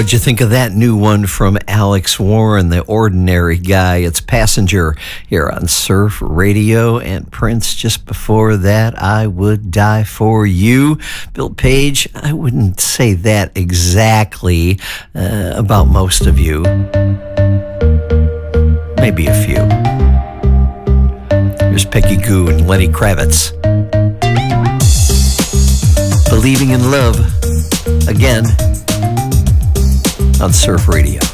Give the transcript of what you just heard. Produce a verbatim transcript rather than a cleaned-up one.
What'd you think of that new one from Alex Warren, The Ordinary Guy? It's Passenger here on Surf Radio, and Prince just before that, I Would Die For You. Bill Page, I wouldn't say that exactly uh, about most of you. Maybe a few. Here's Peggy Gou and Lenny Kravitz. Believing in Love, again, on Surf Radio.